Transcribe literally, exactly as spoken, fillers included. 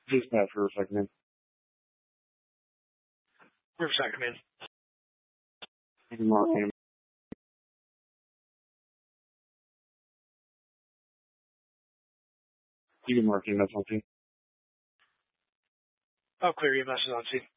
Just Pat for a second, man. Riverside, come in. You can mark him. You can mark him, that's on scene. I'll clear E M S is on scene.